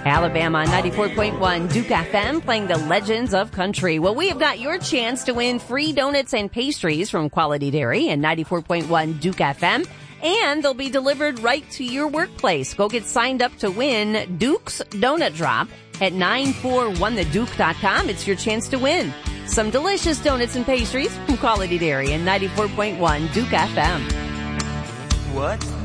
Alabama on 94.1 Duke FM, playing the legends of country. Well, we have got your chance to win free donuts and pastries from Quality Dairy and 94.1 Duke FM. And they'll be delivered right to your workplace. Go get signed up to win Duke's Donut Drop at 941theduke.com. It's your chance to win some delicious donuts and pastries from Quality Dairy and 94.1 Duke FM. What?